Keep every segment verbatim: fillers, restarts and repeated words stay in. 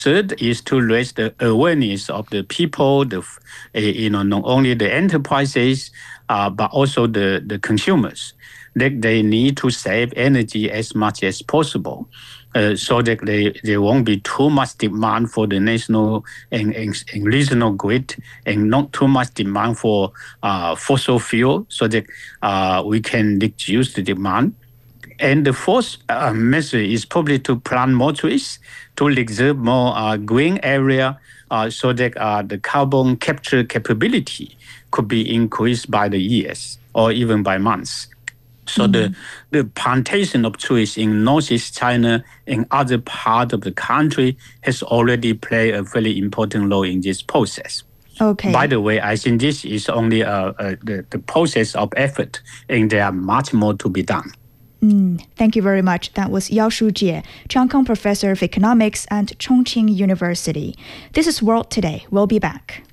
Third is to raise the awareness of the people, the uh, you know not only the enterprises, uh, but also the, the consumers. That they need to save energy as much as possible, uh, so that they, there won't be too much demand for the national and, and, and regional grid, and not too much demand for uh, fossil fuel, so that uh, we can reduce the demand. And the fourth uh, measure is probably to plant more trees, to reserve more uh, green area, uh, so that uh, the carbon capture capability could be increased by the years or even by months. So mm-hmm. the, the plantation of trees in Northeast China and other parts of the country has already played a very important role in this process. Okay. By the way, I think this is only uh, uh, the, the process of effort, and there are much more to be done. Mm, thank you very much. That was Yao Shujie, Cheung Kong Professor of Economics at Chongqing University. This is World Today. We'll be back.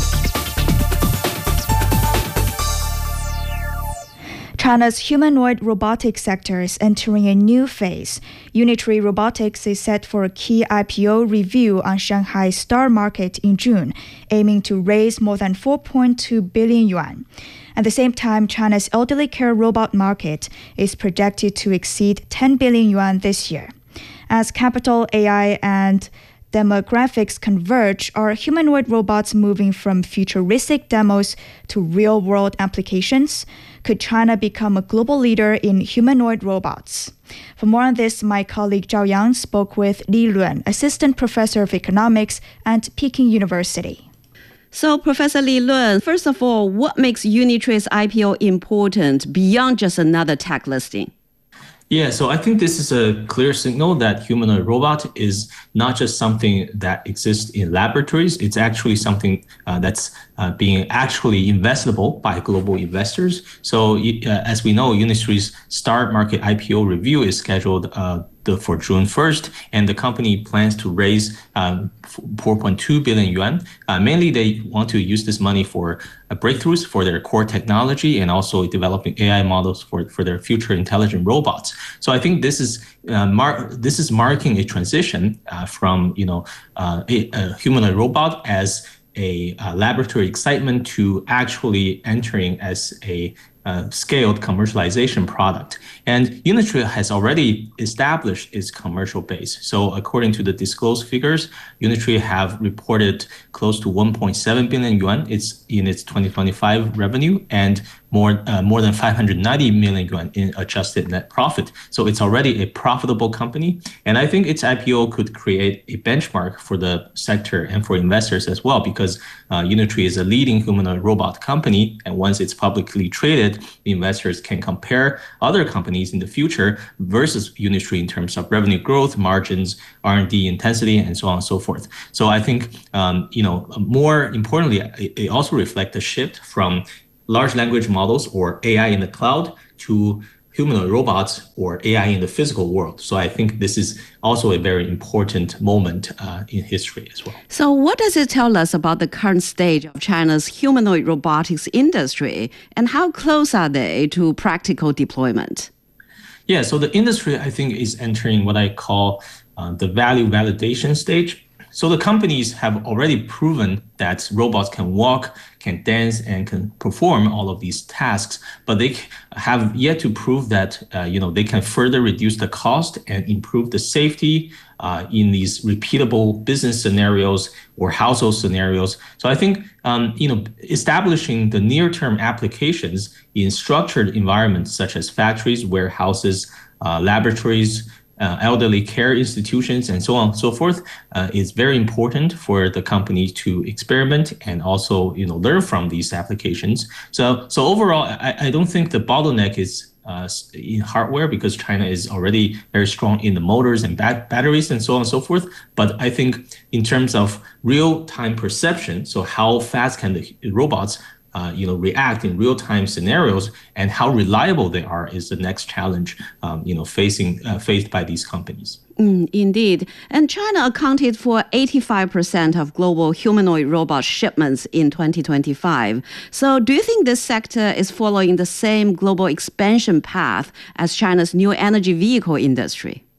China's humanoid robotics sector is entering a new phase. Unitree Robotics is set for a key I P O review on Shanghai Star Market in June, aiming to raise more than four point two billion yuan. At the same time, China's elderly care robot market is projected to exceed ten billion yuan this year. As capital, A I, and demographics converge, are humanoid robots moving from futuristic demos to real-world applications? Could China become a global leader in humanoid robots? For more on this, my colleague Zhao Yang spoke with Li Luan, Assistant Professor of Economics at Peking University. So, Professor Li Luan, first of all, what makes Unitree's I P O important beyond just another tech listing? Yeah, so I think this is a clear signal that humanoid robot is not just something that exists in laboratories. It's actually something uh, that's uh, being actually investable by global investors. So uh, as we know, Unitree's Star Market I P O review is scheduled uh, the, for June first, and the company plans to raise um, four point two billion yuan. Uh, mainly, they want to use this money for uh, breakthroughs for their core technology and also developing A I models for, for their future intelligent robots. So I think this is uh, mar- this is marking a transition uh, from you know uh, a, a humanoid robot as a uh, laboratory excitement to actually entering as a Uh, scaled commercialization product. And Unitree has already established its commercial base. So according to the disclosed figures, Unitree have reported close to one point seven billion yuan it's in its twenty twenty-five revenue, and more uh, more than five hundred ninety million yuan in adjusted net profit. So it's already a profitable company. And I think its I P O could create a benchmark for the sector and for investors as well, because uh, Unitree is a leading humanoid robot company. And once it's publicly traded, the investors can compare other companies in the future versus Unitree in terms of revenue growth, margins, R and D intensity, and so on and so forth. So I think, um, you know, more importantly, it, it also reflects a shift from large language models or A I in the cloud to humanoid robots or A I in the physical world. So I think this is also a very important moment uh, in history as well. So what does it tell us about the current stage of China's humanoid robotics industry, and how close are they to practical deployment? Yeah, so the industry, I think, is entering what I call uh, the value validation stage. So the companies have already proven that robots can walk, can dance, and can perform all of these tasks, but they have yet to prove that uh, you know they can further reduce the cost and improve the safety uh, in these repeatable business scenarios or household scenarios. So I think um, you know establishing the near-term applications in structured environments such as factories, warehouses, uh, laboratories, Uh, elderly care institutions, and so on and so forth, uh, is very important for the company to experiment and also, you know, learn from these applications. So, so overall, I, I don't think the bottleneck is uh, in hardware, because China is already very strong in the motors and bat- batteries and so on and so forth. But I think in terms of real-time perception, so how fast can the robots Uh, you know, react in real-time scenarios, and how reliable they are is the next challenge, um, you know, facing uh, faced by these companies. Mm, indeed. And China accounted for eighty-five percent of global humanoid robot shipments in twenty twenty-five. So do you think this sector is following the same global expansion path as China's new energy vehicle industry?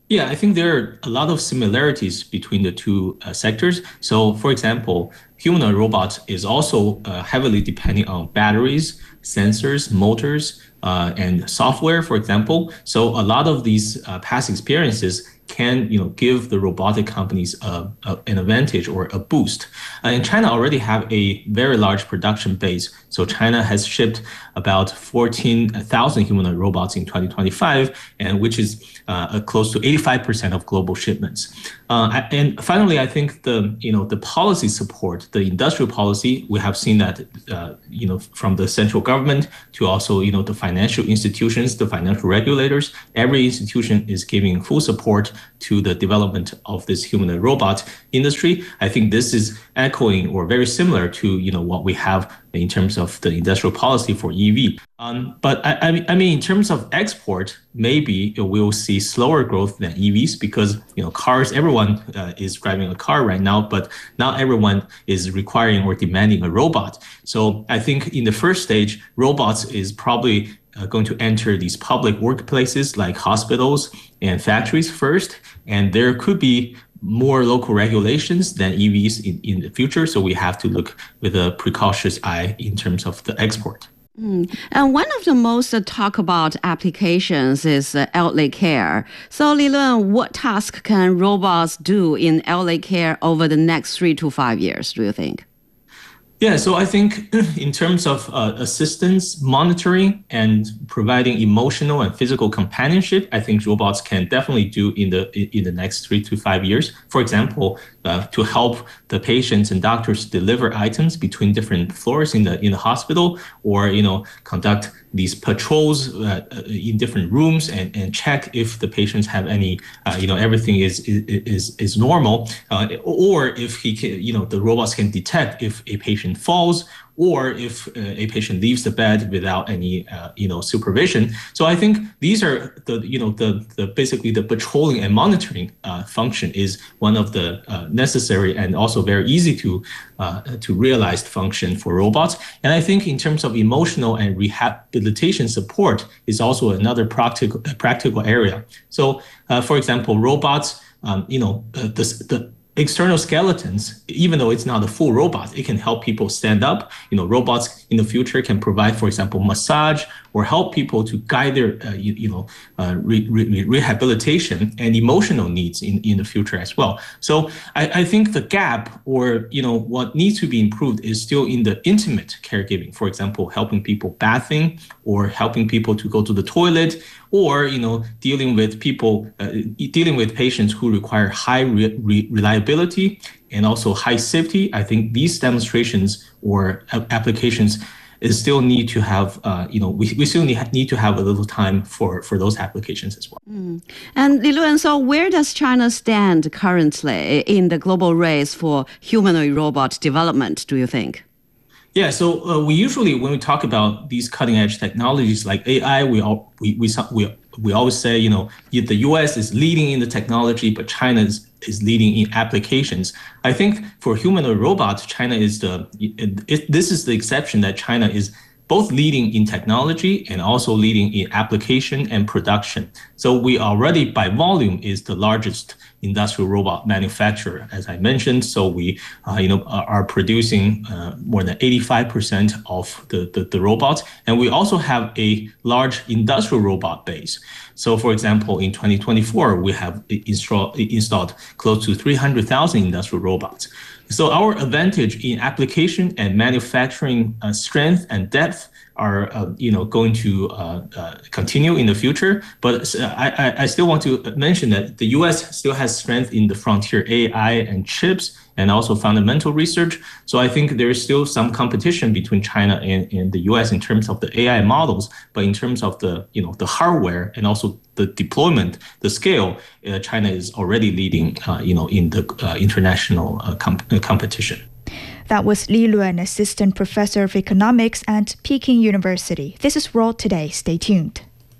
Yeah, I think there are a lot of similarities between the two uh, sectors. So, for example, humanoid robots is also uh, heavily depending on batteries, sensors, motors, uh, and software, for example. So, a lot of these uh, past experiences can, you know, give the robotic companies a, a, an advantage or a boost. Uh, and China already have a very large production base. So China has shipped about fourteen thousand humanoid robots in twenty twenty-five, and which is uh, close to eighty-five percent of global shipments. Uh, and finally, I think the you know the policy support, the industrial policy, we have seen that uh, you know from the central government to also you know the financial institutions, the financial regulators, every institution is giving full support to the development of this humanoid robot industry. I think this is echoing or very similar to you know what we have in terms of the industrial policy for E V. Um, but I, I mean, in terms of export, maybe we'll see slower growth than E Vs because you know cars. Everyone uh, is driving a car right now, but not everyone is requiring or demanding a robot. So I think in the first stage, robots is probably uh, going to enter these public workplaces like hospitals and factories first, and there could be more local regulations than E Vs in, in the future. So we have to look with a precautious eye in terms of the export. Mm. And one of the most uh, talked about applications is uh, elderly care. So Li Lun, what task can robots do in elderly care over the next three to five years, do you think? Yeah, so I think in terms of uh, assistance, monitoring, and providing emotional and physical companionship, I think robots can definitely do in the in the next three to five years. For example, uh, to help the patients and doctors deliver items between different floors in the in the hospital, or you know conduct these patrols uh, in different rooms and, and check if the patients have any, uh, you know, everything is is is normal, uh, or if he can, you know, the robots can detect if a patient falls or if uh, a patient leaves the bed without any, uh, you know, supervision. So I think these are the, you know, the the basically the patrolling and monitoring uh, function is one of the uh, necessary and also very easy to uh, to realize function for robots. And I think in terms of emotional and rehabilitation support is also another practical practical area. So, uh, for example, robots, um, you know, uh, the the external skeletons, even though it's not a full robot, it can help people stand up. You know, robots in the future can provide, for example, massage or help people to guide their, uh, you, you know, uh, re- re- rehabilitation and emotional needs in, in the future as well. So I, I think the gap or, you know, what needs to be improved is still in the intimate caregiving. For example, helping people bathing or helping people to go to the toilet, or, you know, dealing with people, uh, dealing with patients who require high re- re- reliability and also high safety. I think these demonstrations or a- applications is still need to have, uh, you know, we, we still need, need to have a little time for, for those applications as well. Mm. And Li Lun, so where does China stand currently in the global race for humanoid robot development, do you think? Yeah, so uh, we usually, when we talk about these cutting edge technologies like A I, we all we we we, we always say, you know, the U S is leading in the technology, but China is, is leading in applications. I think for humanoid robots, China is the it, it, this is the exception that China is both leading in technology and also leading in application and production. So we already, by volume, is the largest industrial robot manufacturer, as I mentioned. So we, uh, you know, are, are producing uh, more than eighty-five percent of the, the, the robots. And we also have a large industrial robot base. So, for example, in twenty twenty-four, we have install, installed close to three hundred thousand industrial robots. So our advantage in application and manufacturing uh, strength and depth are, uh, you know, going to uh, uh, continue in the future. But I, I still want to mention that the U S still has strength in the frontier A I and chips and also fundamental research. So I think there is still some competition between China and, and the U S in terms of the A I models, but in terms of the, you know, the hardware and also the deployment, the scale, uh, China is already leading, uh, you know, in the uh, international uh, comp- uh, competition. That was Li Lun, Assistant Professor of Economics at Peking University. This is World Today. Stay tuned.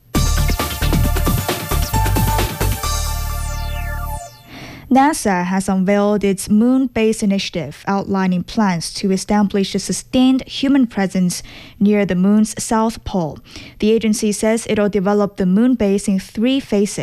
NASA has unveiled its Moon Base Initiative, outlining plans to establish a sustained human presence near the Moon's south pole. The agency says it'll develop the Moon base in three phases.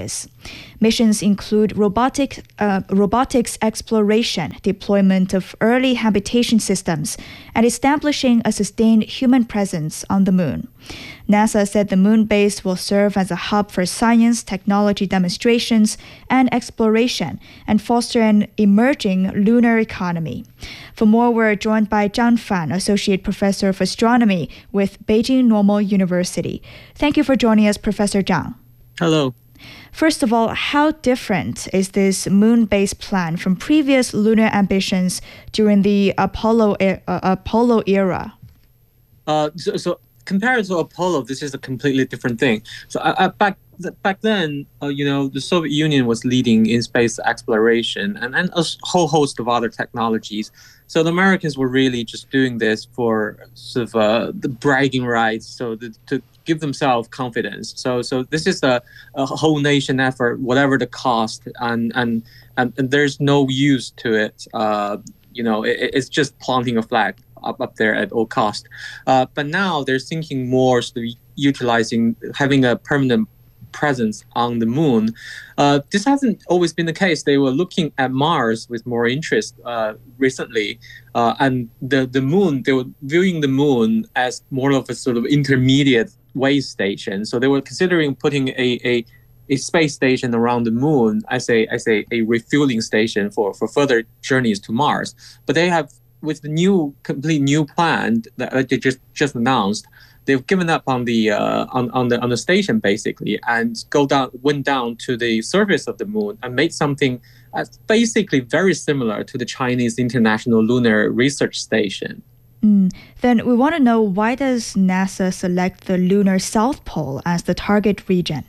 Missions include robotic, uh, robotics exploration, deployment of early habitation systems, and establishing a sustained human presence on the moon. NASA said the moon base will serve as a hub for science, technology demonstrations, and exploration, and foster an emerging lunar economy. For more, we're joined by Zhang Fan, Associate Professor of Astronomy with Beijing Normal University. Thank you for joining us, Professor Zhang. Hello. First of all, how different is this moon-based plan from previous lunar ambitions during the Apollo, uh, Apollo era? Uh, so, so compared to Apollo, this is a completely different thing. So uh, uh, back back then, uh, you know, the Soviet Union was leading in space exploration and, and a whole host of other technologies. So the Americans were really just doing this for sort of uh, the bragging rights, so the, to give themselves confidence. So so this is a, a whole nation effort, whatever the cost, and and and, and there's no use to it. Uh, you know, it, it's just planting a flag up, up there at all cost. Uh, but now they're thinking more sort of utilizing, having a permanent presence on the moon. Uh, this hasn't always been the case. They were looking at Mars with more interest uh, recently. Uh, and the, the moon, they were viewing the moon as more of a sort of intermediate way station. So they were considering putting a, a, a space station around the moon as a as a, a refueling station for, for further journeys to Mars. But they have, with the new, complete new plan that they just, just announced, they've given up on the uh, on, on the on the station basically, and go down went down to the surface of the moon and made something uh, basically very similar to the Chinese International Lunar Research Station. Mm. Then we want to know, why does NASA select the lunar South Pole as the target region?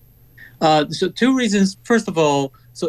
Uh, so two reasons. First of all, so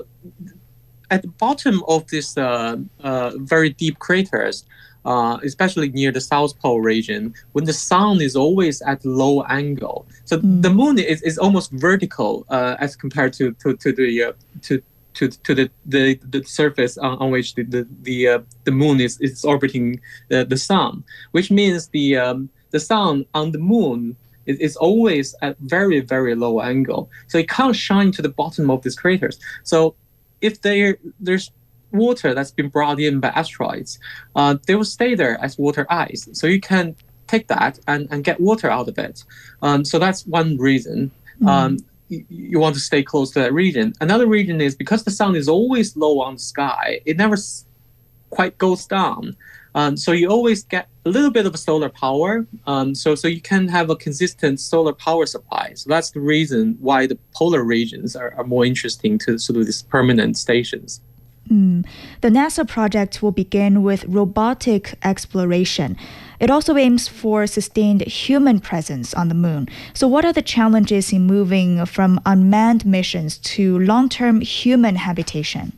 at the bottom of this uh, uh, very deep craters, Uh, especially near the South Pole region, when the sun is always at low angle. So mm. the moon is, is almost vertical uh, as compared to to, to the uh, to to to the the, the surface on, on which the the the, uh, the moon is is orbiting the, the sun, which means the um, the sun on the moon is, is always at very very low angle. So it can't shine to the bottom of these craters. So if there there's water that's been brought in by asteroids, uh, they will stay there as water ice. So you can take that and, and get water out of it. Um, so that's one reason. Mm. Um, you, you want to stay close to that region. Another reason is because the sun is always low on the sky, it never s- quite goes down. Um, so you always get a little bit of solar power. Um, so, so you can have a consistent solar power supply. So that's the reason why the polar regions are, are more interesting to sort of these permanent stations. Mm. The NASA project will begin with robotic exploration. It also aims for sustained human presence on the moon. So what are the challenges in moving from unmanned missions to long-term human habitation?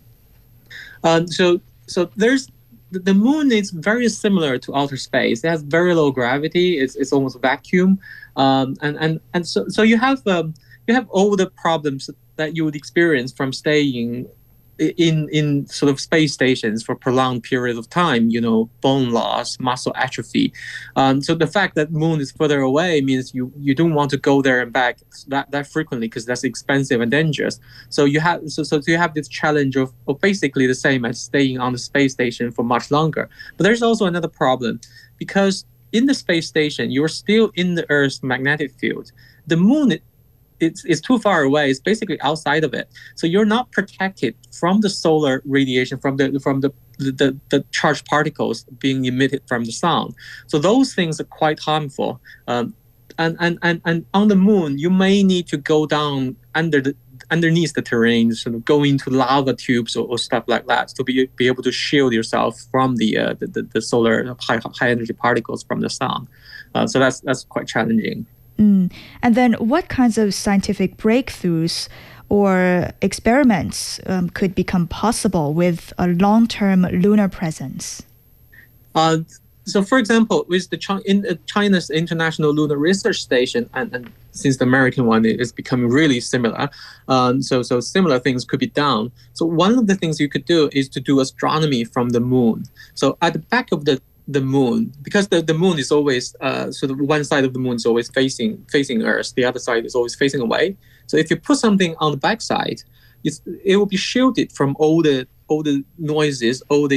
Uh, so, so there's the moon is very similar to outer space. It has very low gravity. It's it's almost vacuum, um, and and and so so you have um, you have all the problems that you would experience from staying in in sort of space stations for prolonged periods of time, you know, bone loss, muscle atrophy. Um, so the fact that moon is further away means you, you don't want to go there and back that, that frequently because that's expensive and dangerous. So you have so, so you have this challenge of, of basically the same as staying on the space station for much longer. But there's also another problem, because in the space station, you're still in the Earth's magnetic field. The moon, it, It's, it's too far away. It's basically outside of it. So you're not protected from the solar radiation, from the from the, the, the charged particles being emitted from the sun. So those things are quite harmful. Um, and, and, and, and on the moon, you may need to go down under the underneath the terrain, sort of go into lava tubes or, or stuff like that to be be able to shield yourself from the uh, the, the, the solar high high energy particles from the sun. Uh, so that's that's quite challenging. Mm. And then what kinds of scientific breakthroughs or experiments um, could become possible with a long-term lunar presence? Uh, so, for example, with the Chi- in, uh, China's International Lunar Research Station, and, and since the American one is becoming really similar, um, so so similar things could be done. So one of the things you could do is to do astronomy from the moon. So at the back of the the moon, because the, the moon is always uh, sort of one side of the moon is always facing facing Earth, the other side is always facing away. So if you put something on the backside, it's, it will be shielded from all the all the noises, all the